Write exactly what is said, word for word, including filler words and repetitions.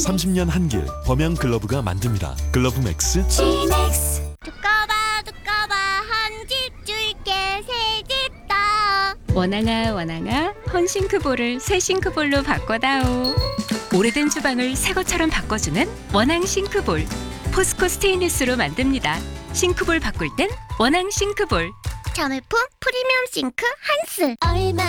삼십 년 한길 범양 글러브가 만듭니다. 글러브 맥스. 지넥스. 두꺼봐 두꺼봐 한 집 줄게 세 집 다. 원앙아 원앙아 헌싱크볼을 새 싱크볼로 바꿔다오. 오래된 주방을 새 것처럼 바꿔주는 원앙 싱크볼. 포스코 스테인리스로 만듭니다. 싱크볼 바꿀 땐 원앙 싱크볼. 자매품 프리미엄 싱크 한스. 얼마